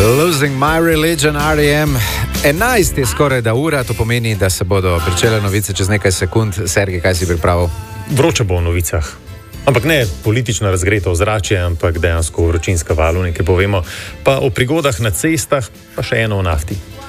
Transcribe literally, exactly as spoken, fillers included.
Losing my religion, R E M. enajst je skoraj da ura, to pomeni, da se bodo pričele novice čez nekaj sekund. Sergej, kaj si pripravil? Vroče bo v novicah. Ampak ne politično razgreto ozračje, ampak dejansko vročinska val, nekaj povemo. Pa o prigodah na cestah, pa še eno o nafti.